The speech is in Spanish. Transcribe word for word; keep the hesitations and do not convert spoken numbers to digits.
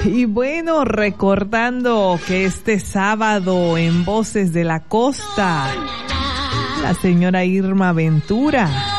Y bueno, recordando que este sábado en Voces de la Costa, la señora Irma Ventura